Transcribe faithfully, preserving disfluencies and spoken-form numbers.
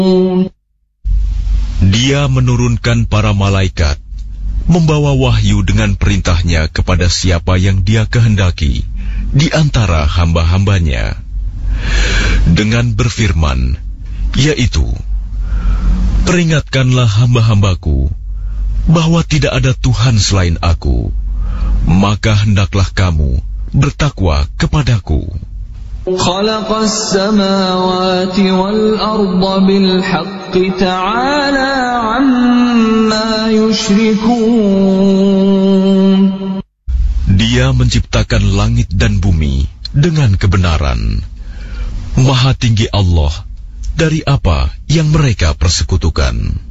Dia menurunkan para malaikat, membawa wahyu dengan perintahnya kepada siapa yang Dia kehendaki di antara hamba-hambanya, dengan berfirman, yaitu, peringatkanlah hamba-hambaku bahwa tidak ada Tuhan selain Aku, maka hendaklah kamu bertakwa kepadaku. Khalaqas samawati wal arda bil haqqi ta'ala amma yushrikun. Dia menciptakan langit dan bumi dengan kebenaran. Maha tinggi Allah dari apa yang mereka persekutukan.